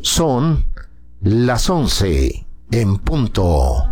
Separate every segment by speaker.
Speaker 1: Son las 11 en punto.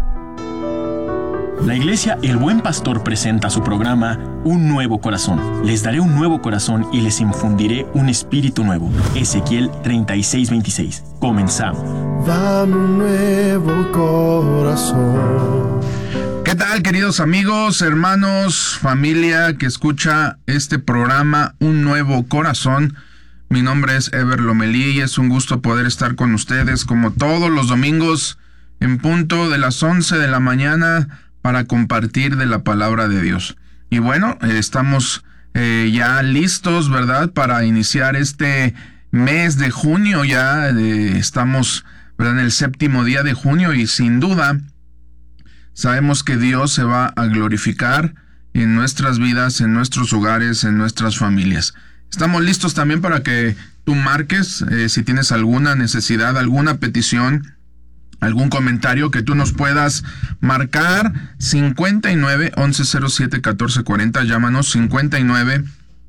Speaker 2: La Iglesia El Buen Pastor presenta su programa Un Nuevo Corazón. Les daré un nuevo corazón y les infundiré un espíritu nuevo. Ezequiel 36:26. Comenzamos.
Speaker 3: Dame un nuevo corazón.
Speaker 4: ¿Qué tal, queridos amigos, hermanos, familia que escucha este programa Un Nuevo Corazón? Mi nombre es Ever Lomelí y es un gusto poder estar con ustedes como todos los domingos en punto de las 11 de la mañana para compartir de la palabra de Dios. Y bueno, estamos ya listos, ¿verdad?, para iniciar este mes de junio. Ya estamos, ¿verdad?, en el 7º día de junio y sin duda sabemos que Dios se va a glorificar en nuestras vidas, en nuestros hogares, en nuestras familias. Estamos listos también para que tú marques si tienes alguna necesidad, alguna petición, algún comentario que tú nos puedas marcar. 59 1107 1440, llámanos 59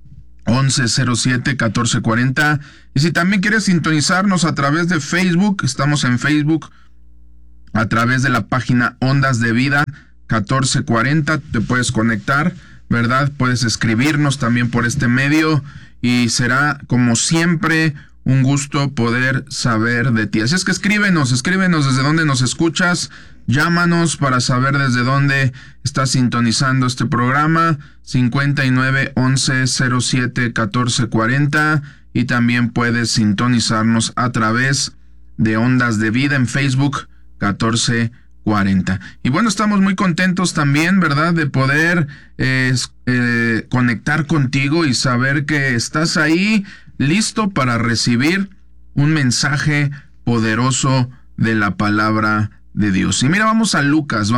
Speaker 4: 1107 1440. Y si también quieres sintonizarnos a través de Facebook, estamos en Facebook a través de la página Ondas de Vida 1440, te puedes conectar, ¿verdad? Puedes escribirnos también por este medio y será como siempre un gusto poder saber de ti. Así es que escríbenos desde dónde nos escuchas, llámanos para saber desde dónde estás sintonizando este programa, 59 1107 1440, y también puedes sintonizarnos a través de Ondas de Vida en Facebook 1440. Y bueno, estamos muy contentos también, ¿verdad?, de poder conectar contigo y saber que estás ahí listo para recibir un mensaje poderoso de la palabra de Dios. Y mira, vamos a Lucas,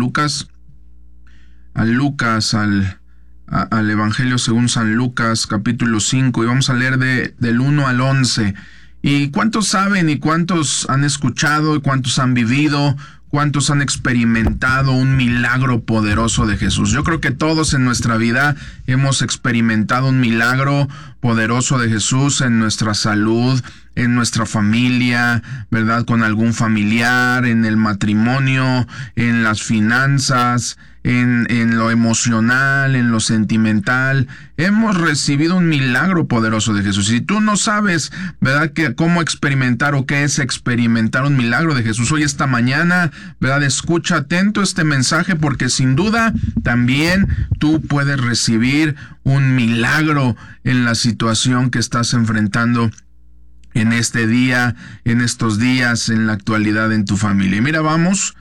Speaker 4: al Evangelio según San Lucas, capítulo 5, y vamos a leer del 1 al 11. ¿Y cuántos saben y cuántos han escuchado y cuántos han vivido, cuántos han experimentado un milagro poderoso de Jesús? Yo creo que todos en nuestra vida hemos experimentado un milagro poderoso de Jesús en nuestra salud, en nuestra familia, ¿verdad?, con algún familiar, en el matrimonio, en las finanzas, en lo emocional, en lo sentimental. Hemos recibido un milagro poderoso de Jesús. Si tú no sabes, ¿verdad?, cómo experimentar o qué es experimentar un milagro de Jesús, hoy, esta mañana, ¿verdad?, escucha atento este mensaje, porque sin duda también tú puedes recibir un milagro en la situación que estás enfrentando en este día, en estos días, en la actualidad, en tu familia. Y mira, vamos,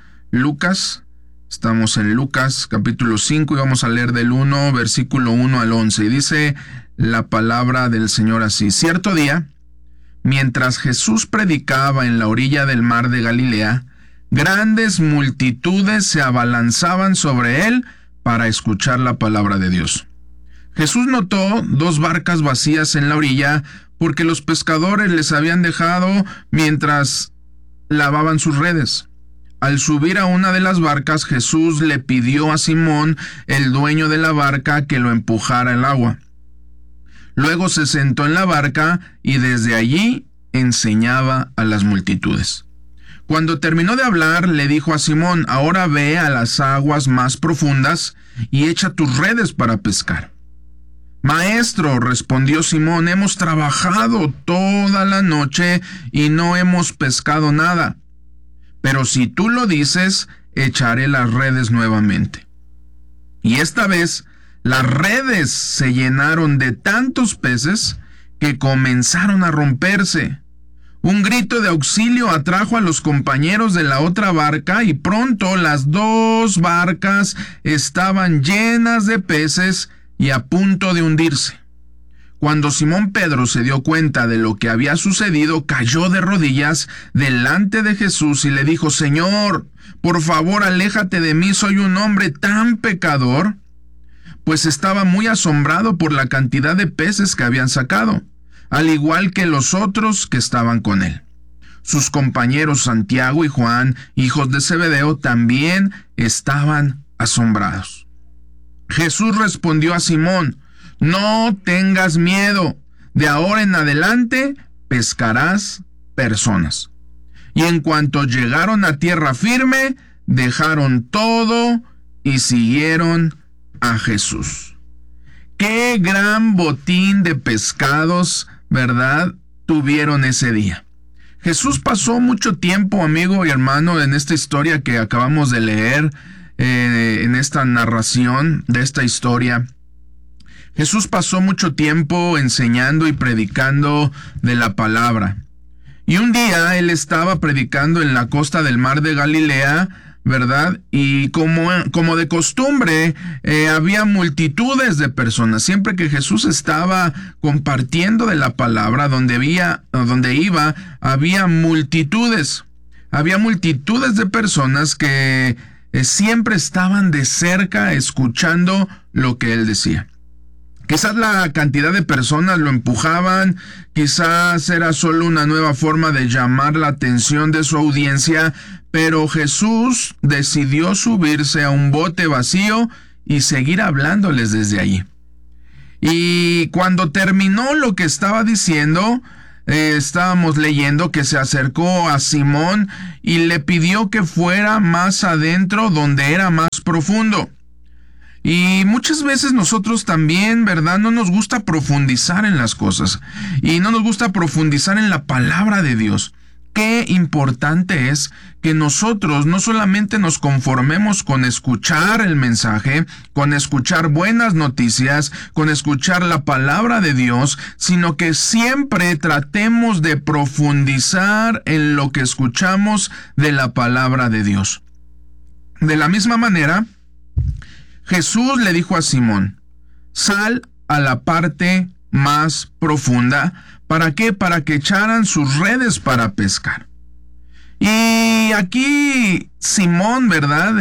Speaker 4: estamos en Lucas capítulo 5 y vamos a leer del versículo 1 al 11. Y dice la palabra del Señor así: Cierto día, mientras Jesús predicaba en la orilla del mar de Galilea, grandes multitudes se abalanzaban sobre él para escuchar la palabra de Dios. Jesús notó 2 barcas vacías en la orilla porque los pescadores les habían dejado mientras lavaban sus redes. Al subir a una de las barcas, Jesús le pidió a Simón, el dueño de la barca, que lo empujara al agua. Luego se sentó en la barca y desde allí enseñaba a las multitudes. Cuando terminó de hablar, le dijo a Simón: Ahora ve a las aguas más profundas y echa tus redes para pescar. Maestro, respondió Simón, hemos trabajado toda la noche y no hemos pescado nada. Pero si tú lo dices, echaré las redes nuevamente. Y esta vez las redes se llenaron de tantos peces que comenzaron a romperse. Un grito de auxilio atrajo a los compañeros de la otra barca y pronto las 2 barcas estaban llenas de peces y a punto de hundirse. Cuando Simón Pedro se dio cuenta de lo que había sucedido, cayó de rodillas delante de Jesús y le dijo: Señor, por favor, aléjate de mí, soy un hombre tan pecador. Pues estaba muy asombrado por la cantidad de peces que habían sacado, al igual que los otros que estaban con él. Sus compañeros Santiago y Juan, hijos de Zebedeo, también estaban asombrados. Jesús respondió a Simón: No tengas miedo, de ahora en adelante pescarás personas. Y en cuanto llegaron a tierra firme, dejaron todo y siguieron a Jesús. Qué gran botín de pescados, ¿verdad?, tuvieron ese día. Jesús pasó mucho tiempo, amigo y hermano, en esta historia que acabamos de leer, en esta narración de esta historia. Jesús pasó mucho tiempo enseñando y predicando de la palabra. Y un día él estaba predicando en la costa del mar de Galilea, ¿verdad? Y como de costumbre, había multitudes de personas. Siempre que Jesús estaba compartiendo de la palabra, donde iba, había multitudes. Había multitudes de personas que siempre estaban de cerca escuchando lo que él decía. Quizás la cantidad de personas lo empujaban, quizás era solo una nueva forma de llamar la atención de su audiencia, pero Jesús decidió subirse a un bote vacío y seguir hablándoles desde allí. Y cuando terminó lo que estaba diciendo, estábamos leyendo que se acercó a Simón y le pidió que fuera más adentro, donde era más profundo. Y muchas veces nosotros también, ¿verdad?, no nos gusta profundizar en las cosas y no nos gusta profundizar en la palabra de Dios. Qué importante es que nosotros no solamente nos conformemos con escuchar el mensaje, con escuchar buenas noticias, con escuchar la palabra de Dios, sino que siempre tratemos de profundizar en lo que escuchamos de la palabra de Dios. De la misma manera, Jesús le dijo a Simón: sal a la parte más profunda. ¿Para qué? Para que echaran sus redes para pescar. Y aquí Simón, ¿verdad?,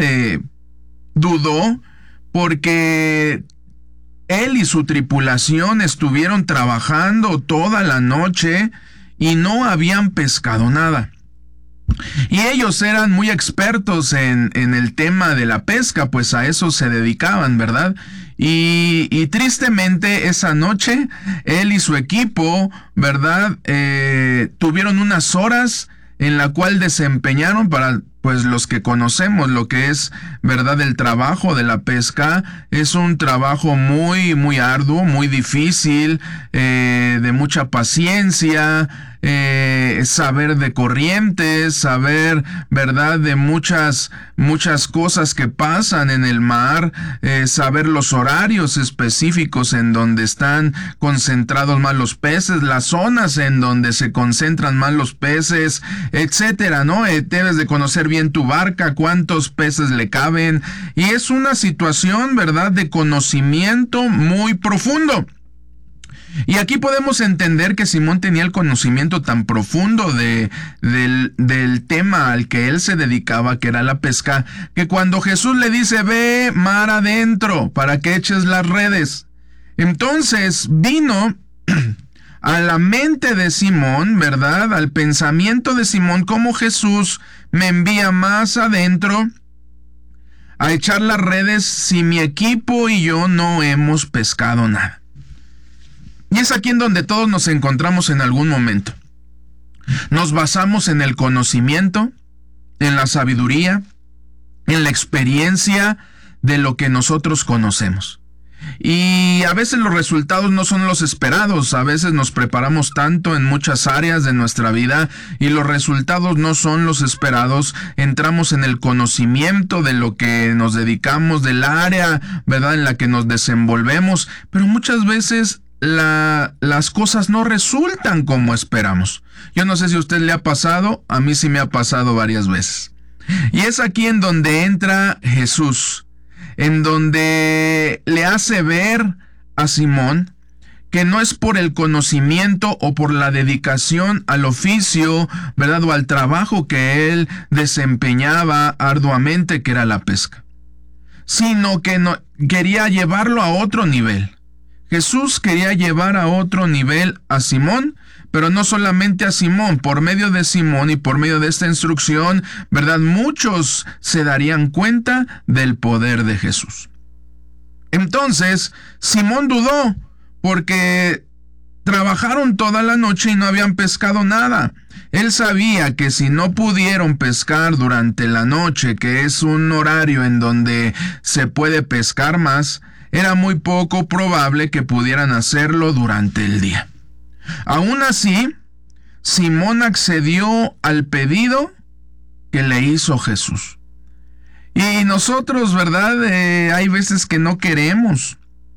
Speaker 4: dudó, porque él y su tripulación estuvieron trabajando toda la noche y no habían pescado nada. Y ellos eran muy expertos en el tema de la pesca, pues a eso se dedicaban, ¿verdad? Y tristemente esa noche él y su equipo, ¿verdad?, tuvieron unas horas en la cual desempeñaron, para pues los que conocemos lo que es, ¿verdad?, el trabajo de la pesca. Es un trabajo muy, muy arduo, muy difícil, de mucha paciencia, saber de corrientes, saber, ¿verdad?, de muchas cosas que pasan en el mar, saber los horarios específicos en donde están concentrados más los peces, las zonas en donde se concentran más los peces, etcétera, ¿no? Debes de conocer bien tu barca, cuántos peces le caben, y es una situación, ¿verdad?, de conocimiento muy profundo. Y aquí podemos entender que Simón tenía el conocimiento tan profundo del tema al que él se dedicaba, que era la pesca, que cuando Jesús le dice: ve mar adentro para que eches las redes, entonces vino a la mente de Simón, ¿verdad?, al pensamiento de Simón, cómo Jesús me envía más adentro a echar las redes si mi equipo y yo no hemos pescado nada. Y es aquí en donde todos nos encontramos en algún momento. Nos basamos en el conocimiento, en la sabiduría, en la experiencia de lo que nosotros conocemos. Y a veces los resultados no son los esperados. A veces nos preparamos tanto en muchas áreas de nuestra vida y los resultados no son los esperados. Entramos en el conocimiento de lo que nos dedicamos, del área, ¿verdad?, en la que nos desenvolvemos, pero muchas veces las cosas no resultan como esperamos. Yo no sé si a usted le ha pasado, a mí sí me ha pasado varias veces. Y es aquí en donde entra Jesús, en donde le hace ver a Simón que no es por el conocimiento o por la dedicación al oficio, ¿verdad?, o al trabajo que él desempeñaba arduamente, que era la pesca, sino que quería llevarlo a otro nivel. Jesús quería llevar a otro nivel a Simón, pero no solamente a Simón. Por medio de Simón y por medio de esta instrucción, ¿verdad?, muchos se darían cuenta del poder de Jesús. Entonces, Simón dudó, porque trabajaron toda la noche y no habían pescado nada. Él sabía que si no pudieron pescar durante la noche, que es un horario en donde se puede pescar más, era muy poco probable que pudieran hacerlo durante el día. Aún así, Simón accedió al pedido que le hizo Jesús. Y nosotros, ¿verdad? Hay veces que no queremos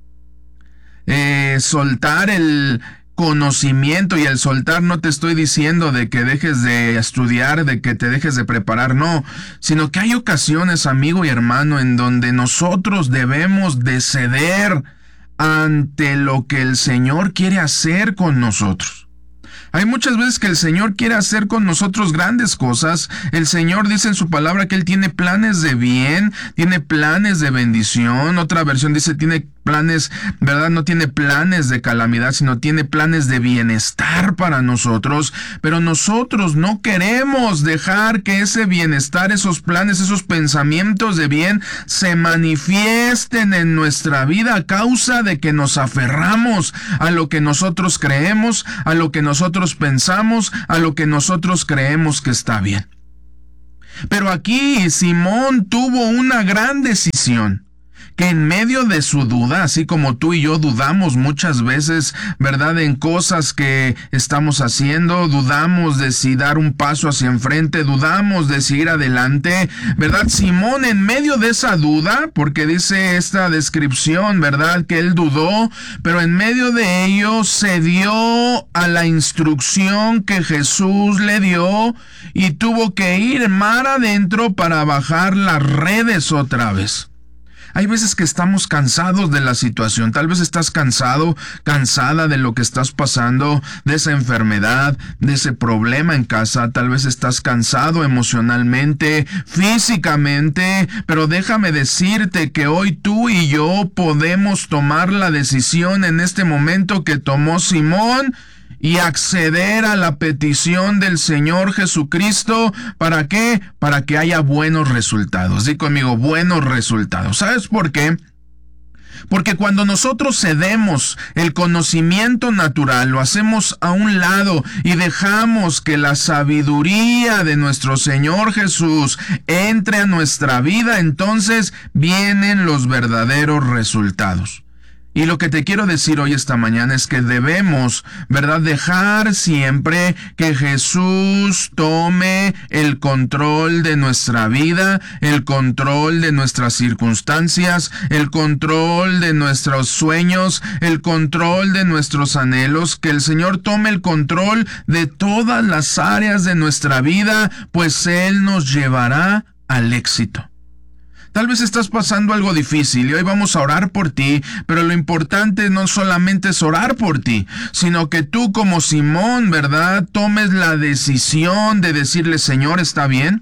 Speaker 4: soltar el conocimiento, y al soltar no te estoy diciendo de que dejes de estudiar, de que te dejes de preparar, no, sino que hay ocasiones, amigo y hermano, en donde nosotros debemos de ceder ante lo que el Señor quiere hacer con nosotros. Hay muchas veces que el Señor quiere hacer con nosotros grandes cosas. El Señor dice en su palabra que Él tiene planes de bien, tiene planes de bendición. Otra versión dice tiene planes, ¿verdad? No tiene planes de calamidad, sino tiene planes de bienestar para nosotros. Pero nosotros no queremos dejar que ese bienestar, esos planes, esos pensamientos de bien se manifiesten en nuestra vida a causa de que nos aferramos a lo que nosotros creemos, a lo que nosotros pensamos, a lo que nosotros creemos que está bien. Pero aquí Simón tuvo una gran decisión, que en medio de su duda, así como tú y yo dudamos muchas veces, ¿verdad?, en cosas que estamos haciendo, dudamos de si dar un paso hacia enfrente, dudamos de si ir adelante, ¿verdad? Simón, en medio de esa duda, porque dice esta descripción, ¿verdad?, que él dudó, pero en medio de ello se dio a la instrucción que Jesús le dio y tuvo que ir mar adentro para bajar las redes otra vez. Hay veces que estamos cansados de la situación. Tal vez estás cansado, cansada de lo que estás pasando, de esa enfermedad, de ese problema en casa. Tal vez estás cansado emocionalmente, físicamente, pero déjame decirte que hoy tú y yo podemos tomar la decisión en este momento que tomó Simón y acceder a la petición del Señor Jesucristo. ¿Para qué? Para que haya buenos resultados. Di conmigo, buenos resultados. ¿Sabes por qué? Porque cuando nosotros cedemos el conocimiento natural, lo hacemos a un lado y dejamos que la sabiduría de nuestro Señor Jesús entre a nuestra vida, entonces vienen los verdaderos resultados. Y lo que te quiero decir hoy esta mañana es que debemos, ¿verdad?, dejar siempre que Jesús tome el control de nuestra vida, el control de nuestras circunstancias, el control de nuestros sueños, el control de nuestros anhelos, que el Señor tome el control de todas las áreas de nuestra vida, pues Él nos llevará al éxito. Tal vez estás pasando algo difícil y hoy vamos a orar por ti, pero lo importante no solamente es orar por ti, sino que tú como Simón, ¿verdad?, tomes la decisión de decirle, Señor, ¿está bien?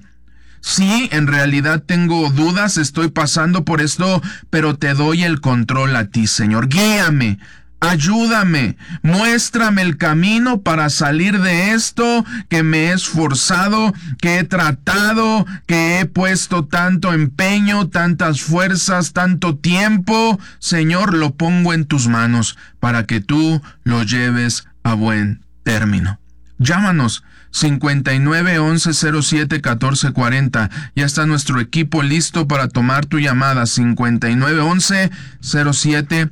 Speaker 4: Sí, en realidad tengo dudas, estoy pasando por esto, pero te doy el control a ti, Señor. Guíame. Ayúdame, muéstrame el camino para salir de esto que me he esforzado, que he tratado, que he puesto tanto empeño, tantas fuerzas, tanto tiempo. Señor, lo pongo en tus manos para que tú lo lleves a buen término. Llámanos 5911-07-1440. Ya está nuestro equipo listo para tomar tu llamada. 5911-07-1440.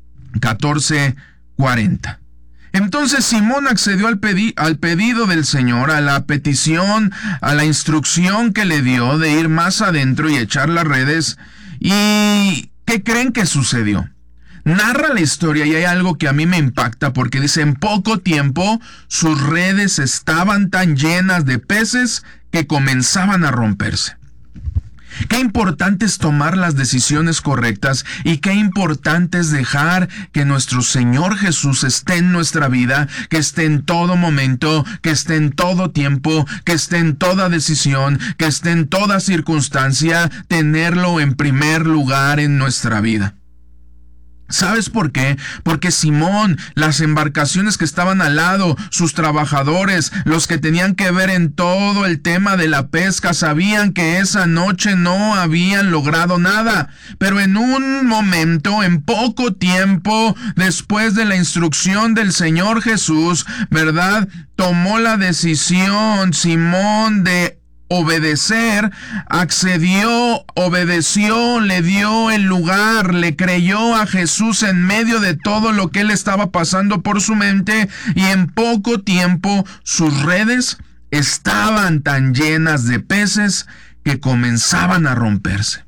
Speaker 4: Entonces Simón accedió al pedido del Señor, a la petición, a la instrucción que le dio de ir más adentro y echar las redes. ¿Y qué creen que sucedió? Narra la historia y hay algo que a mí me impacta porque dice, en poco tiempo sus redes estaban tan llenas de peces que comenzaban a romperse. Qué importante es tomar las decisiones correctas y qué importante es dejar que nuestro Señor Jesús esté en nuestra vida, que esté en todo momento, que esté en todo tiempo, que esté en toda decisión, que esté en toda circunstancia, tenerlo en primer lugar en nuestra vida. ¿Sabes por qué? Porque Simón, las embarcaciones que estaban al lado, sus trabajadores, los que tenían que ver en todo el tema de la pesca, sabían que esa noche no habían logrado nada. Pero en un momento, en poco tiempo, después de la instrucción del Señor Jesús, ¿verdad? Tomó la decisión Simón de obedecer, accedió, obedeció, le dio el lugar, le creyó a Jesús en medio de todo lo que él estaba pasando por su mente, y en poco tiempo sus redes estaban tan llenas de peces que comenzaban a romperse.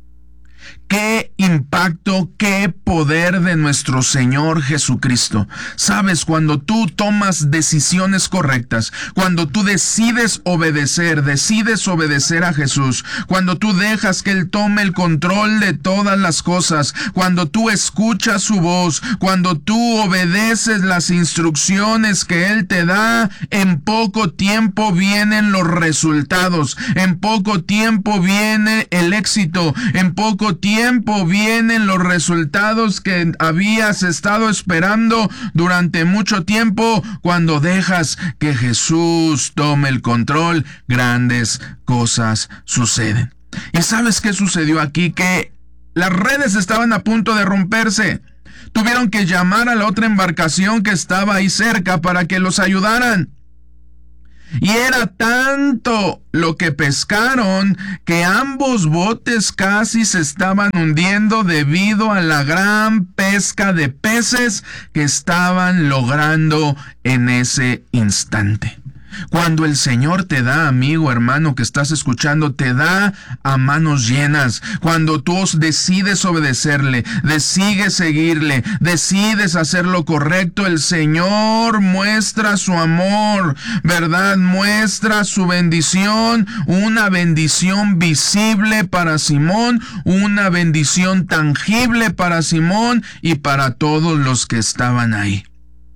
Speaker 4: Qué impacto, qué poder de nuestro Señor Jesucristo. Sabes, cuando tú tomas decisiones correctas, cuando tú decides obedecer a Jesús, cuando tú dejas que Él tome el control de todas las cosas, cuando tú escuchas su voz, cuando tú obedeces las instrucciones que Él te da, en poco tiempo vienen los resultados, en poco tiempo viene el éxito, en poco tiempo vienen los resultados que habías estado esperando durante mucho tiempo. Cuando dejas que Jesús tome el control, grandes cosas suceden. ¿Y sabes qué sucedió aquí? Que las redes estaban a punto de romperse. Tuvieron que llamar a la otra embarcación que estaba ahí cerca para que los ayudaran. Y era tanto lo que pescaron que ambos botes casi se estaban hundiendo debido a la gran pesca de peces que estaban logrando en ese instante. Cuando el Señor te da, amigo, hermano que estás escuchando, te da a manos llenas. Cuando tú decides obedecerle, decides seguirle, decides hacer lo correcto, el Señor muestra su amor, ¿verdad? Muestra su bendición, una bendición visible para Simón, una bendición tangible para Simón y para todos los que estaban ahí.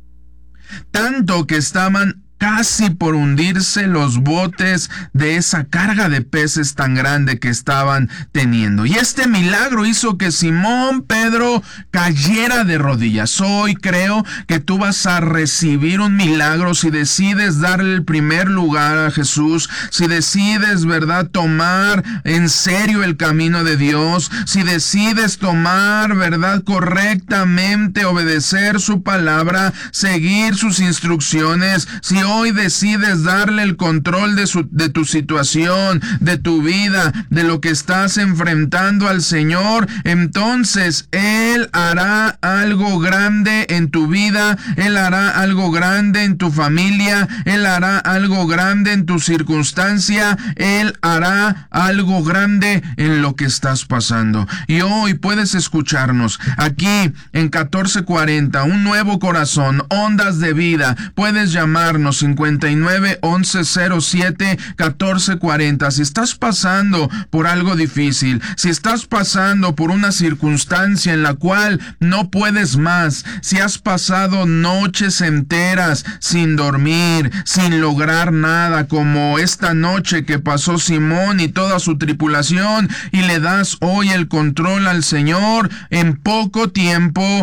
Speaker 4: Tanto que estaban casi por hundirse los botes de esa carga de peces tan grande que estaban teniendo. Y este milagro hizo que Simón Pedro cayera de rodillas. Hoy creo que tú vas a recibir un milagro si decides darle el primer lugar a Jesús, si decides, ¿verdad?, tomar en serio el camino de Dios, si decides tomar, ¿verdad?, correctamente, obedecer su palabra, seguir sus instrucciones, si hoy decides darle el control de tu situación, de tu vida, de lo que estás enfrentando al Señor, entonces Él hará algo grande en tu vida, Él hará algo grande en tu familia, Él hará algo grande en tu circunstancia, Él hará algo grande en lo que estás pasando. Y hoy puedes escucharnos aquí en 1440, un nuevo corazón, ondas de vida. Puedes llamarnos 59 11 07 1440. Si estás pasando por algo difícil, si estás pasando por una circunstancia en la cual no puedes más, si has pasado noches enteras sin dormir, sin lograr nada, como esta noche que pasó Simón y toda su tripulación, y le das hoy el control al Señor, en poco tiempo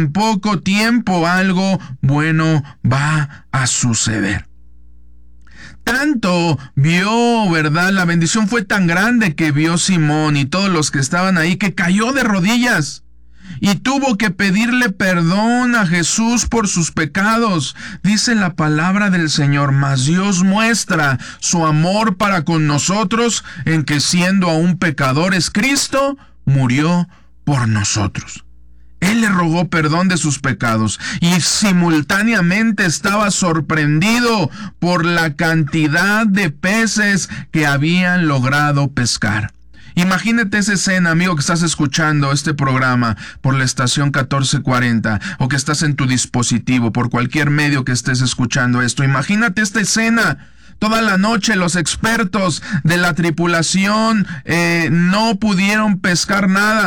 Speaker 4: algo bueno va a suceder. Tanto vio, ¿verdad? La bendición fue tan grande que vio Simón y todos los que estaban ahí, que cayó de rodillas y tuvo que pedirle perdón a Jesús por sus pecados. Dice la palabra del Señor: mas Dios muestra su amor para con nosotros en que, siendo aún pecadores, Cristo murió por nosotros. Él le rogó perdón de sus pecados y simultáneamente estaba sorprendido por la cantidad de peces que habían logrado pescar. Imagínate esa escena, amigo, que estás escuchando este programa por la estación 1440 o que estás en tu dispositivo, por cualquier medio que estés escuchando esto. Imagínate esta escena. Toda la noche los expertos de la tripulación no pudieron pescar nada.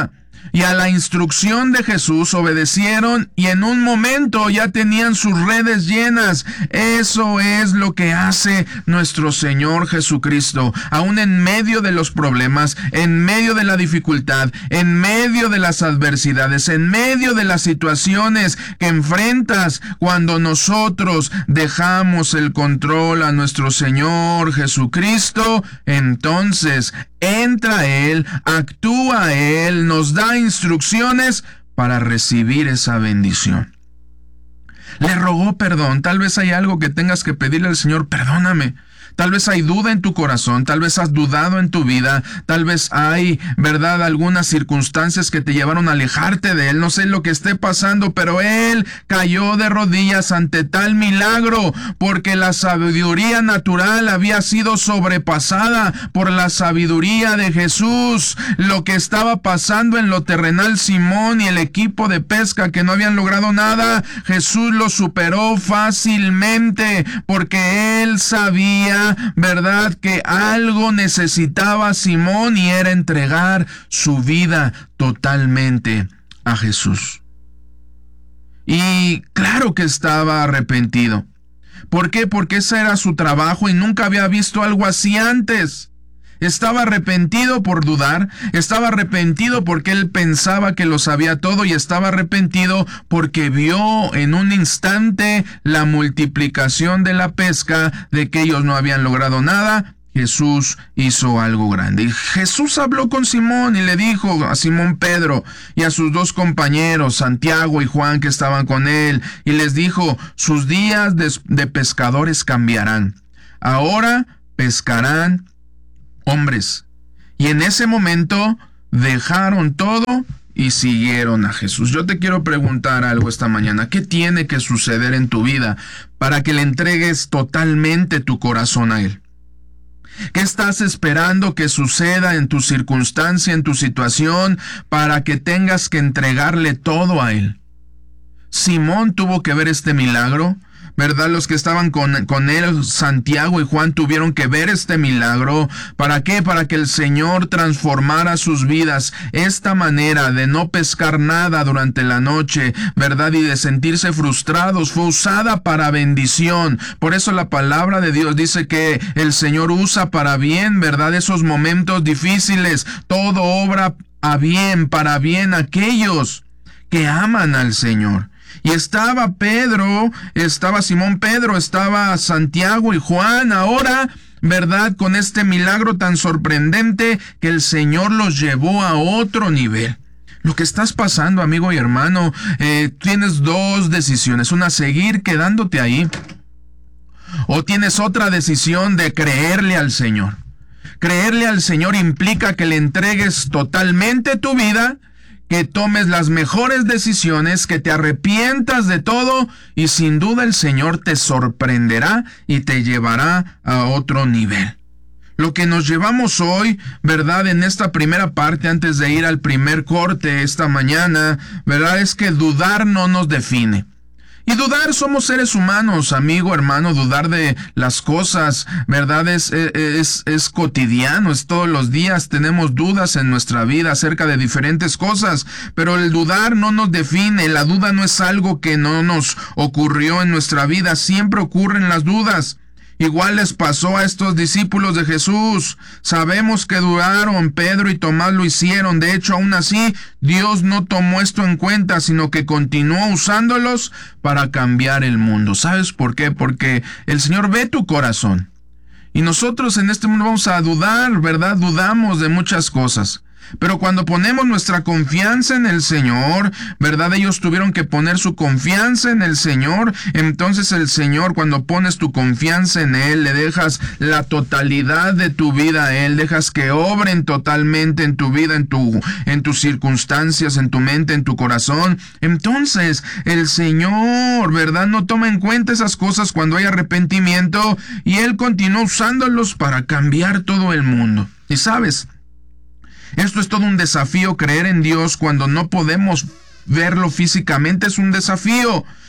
Speaker 4: y a la instrucción de Jesús obedecieron y en un momento ya tenían sus redes llenas. Eso es lo que hace nuestro Señor Jesucristo. Aún en medio de los problemas, en medio de la dificultad, en medio de las adversidades, en medio de las situaciones que enfrentas, cuando nosotros dejamos el control a nuestro Señor Jesucristo, entonces entra Él, actúa Él, nos da instrucciones para recibir esa bendición. Le rogó perdón. Tal vez hay algo que tengas que pedirle al Señor: perdóname. Tal vez hay duda en tu corazón, tal vez has dudado en tu vida, tal vez hay, ¿verdad?, algunas circunstancias que te llevaron a alejarte de Él. No sé lo que esté pasando, pero Él cayó de rodillas ante tal milagro, porque la sabiduría natural había sido sobrepasada por la sabiduría de Jesús. Lo que estaba pasando en lo terrenal, Simón y el equipo de pesca que no habían logrado nada, Jesús lo superó fácilmente, porque Él sabía, ¿verdad?, que algo necesitaba Simón, y era entregar su vida totalmente a Jesús. Y claro que estaba arrepentido. ¿Por qué? Porque ese era su trabajo y nunca había visto algo así antes. Estaba arrepentido por dudar, estaba arrepentido porque él pensaba que lo sabía todo, y estaba arrepentido porque vio en un instante la multiplicación de la pesca, de que ellos no habían logrado nada. Jesús hizo algo grande. Y Jesús habló con Simón y le dijo a Simón Pedro y a sus dos compañeros, Santiago y Juan, que estaban con él, y les dijo: sus días de pescadores cambiarán. Ahora pescarán hombres. Y en ese momento dejaron todo y siguieron a Jesús. Yo te quiero preguntar algo esta mañana. ¿Qué tiene que suceder en tu vida para que le entregues totalmente tu corazón a Él? ¿Qué estás esperando que suceda en tu circunstancia, en tu situación, para que tengas que entregarle todo a Él? Simón tuvo que ver este milagro, ¿verdad? Los que estaban con él, Santiago y Juan, tuvieron que ver este milagro. ¿Para qué? Para que el Señor transformara sus vidas. Esta manera de no pescar nada durante la noche, ¿verdad?, y de sentirse frustrados, fue usada para bendición. Por eso la palabra de Dios dice que el Señor usa para bien, ¿verdad?, esos momentos difíciles. Todo obra a bien, para bien aquellos que aman al Señor. Y estaba Pedro, estaba Simón Pedro, estaba Santiago y Juan, ahora, ¿verdad?, con este milagro tan sorprendente que el Señor los llevó a otro nivel. Lo que estás pasando, amigo y hermano, tienes dos decisiones: una, seguir quedándote ahí, o tienes otra decisión de creerle al Señor. Creerle al Señor implica que le entregues totalmente tu vida, que tomes las mejores decisiones, que te arrepientas de todo, y sin duda el Señor te sorprenderá y te llevará a otro nivel. Lo que nos llevamos hoy, ¿verdad?, en esta primera parte, antes de ir al primer corte esta mañana, ¿verdad?, es que dudar no nos define. Y dudar, somos seres humanos, amigo, hermano. Dudar de las cosas, ¿verdad?, es cotidiano, es todos los días. Tenemos dudas en nuestra vida acerca de diferentes cosas, pero el dudar no nos define. La duda no es algo que no nos ocurrió en nuestra vida, siempre ocurren las dudas. Igual les pasó a estos discípulos de Jesús. Sabemos que dudaron, Pedro y Tomás lo hicieron. De hecho, aún así, Dios no tomó esto en cuenta, sino que continuó usándolos para cambiar el mundo. ¿Sabes por qué? Porque el Señor ve tu corazón. Y nosotros en este mundo vamos a dudar, ¿verdad? Dudamos de muchas cosas. Pero cuando ponemos nuestra confianza en el Señor, ¿verdad? Ellos tuvieron que poner su confianza en el Señor. Entonces el Señor, cuando pones tu confianza en Él, le dejas la totalidad de tu vida a Él, dejas que obren totalmente en tu vida, en tus circunstancias, en tu mente, en tu corazón. Entonces el Señor, ¿verdad?, no toma en cuenta esas cosas cuando hay arrepentimiento, y Él continúa usándolos para cambiar todo el mundo. Y sabes, esto es todo un desafío. Creer en Dios cuando no podemos verlo físicamente es un desafío.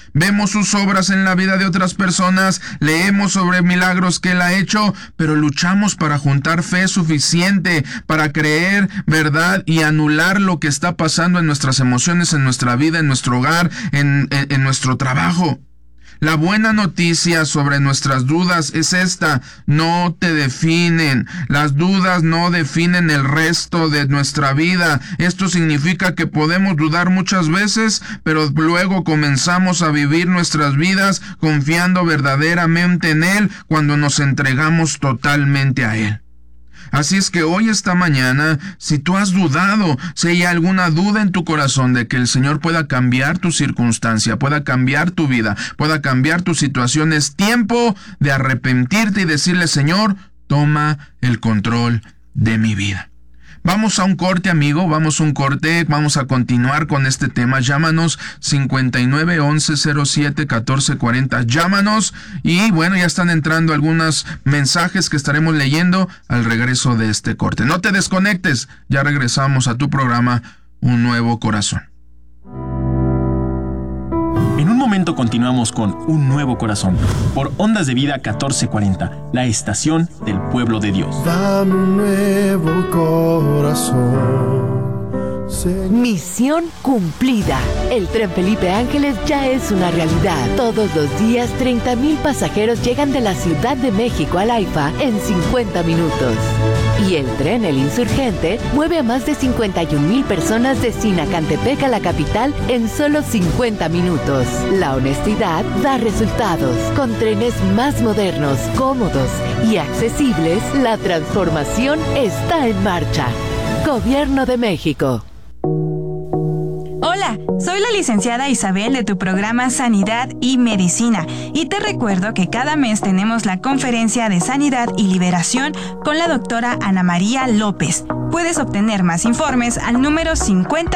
Speaker 4: Vemos sus obras en la vida de otras personas, leemos sobre milagros que Él ha hecho, pero luchamos para juntar fe suficiente para creer, verdad, y anular lo que está pasando en nuestras emociones, en nuestra vida, en nuestro hogar, en nuestro trabajo. La buena noticia sobre nuestras dudas es esta: no te definen. Las dudas no definen el resto de nuestra vida. Esto significa que podemos dudar muchas veces, pero luego comenzamos a vivir nuestras vidas confiando verdaderamente en Él cuando nos entregamos totalmente a Él. Así es que hoy, esta mañana, si tú has dudado, si hay alguna duda en tu corazón de que el Señor pueda cambiar tu circunstancia, pueda cambiar tu vida, pueda cambiar tu situación, es tiempo de arrepentirte y decirle: Señor, toma el control de mi vida. Vamos a un corte, amigo, vamos a continuar con este tema. Llámanos 59 11 07 14 40, llámanos, y bueno, ya están entrando algunos mensajes que estaremos leyendo al regreso de este corte. No te desconectes, ya regresamos a tu programa Un Nuevo Corazón.
Speaker 2: En un momento continuamos con Un Nuevo Corazón, por Ondas de Vida 1440, la estación del pueblo de Dios.
Speaker 3: Dame un nuevo corazón.
Speaker 5: Misión cumplida. El tren Felipe Ángeles ya es una realidad. Todos los días 30,000 pasajeros llegan de la Ciudad de México al AIFA en 50 minutos. Y el tren El Insurgente mueve a más de 51,000 personas de Sinacantepec a la capital en solo 50 minutos. La honestidad da resultados. Con trenes más modernos, cómodos y accesibles, la transformación está en marcha. Gobierno de México.
Speaker 6: Hola, soy la licenciada Isabel de tu programa Sanidad y Medicina, y te recuerdo que cada mes tenemos la conferencia de Sanidad y Liberación con la doctora Ana María López. Puedes obtener más informes al número 50